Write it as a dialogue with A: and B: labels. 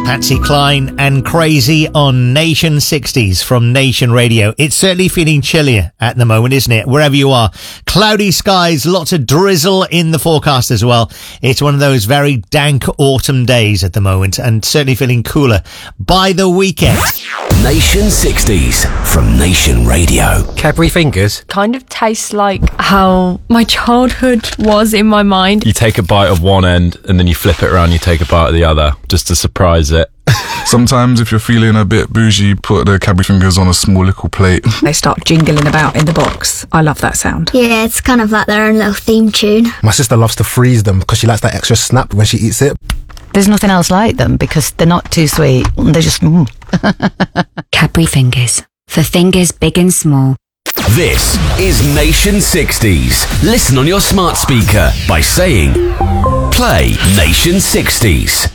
A: Patsy Cline and Crazy on Nation 60s from Nation Radio. It's certainly feeling chillier at the moment, isn't it? Wherever you are. Cloudy skies, lots of drizzle in the forecast as well. It's one of those very dank autumn days at the moment, and certainly feeling cooler by the weekend.
B: Nation 60s from Nation Radio.
C: Cadbury Fingers.
D: Kind of tastes like how my childhood was in my mind.
E: You take a bite of one end and then you flip it around, you take a bite of the other, just to surprise it.
F: Sometimes if you're feeling a bit bougie, put the Cadbury Fingers on a small little plate.
G: They start jingling about in the box. I love that sound.
H: Yeah, it's kind of like their own little theme tune.
C: My sister loves to freeze them because she likes that extra snap when she eats it.
I: There's nothing else like them because they're not too sweet. They're just...
J: Cadbury Fingers. For fingers big and small.
B: This is Nation 60s. Listen on your smart speaker by saying, play Nation 60s.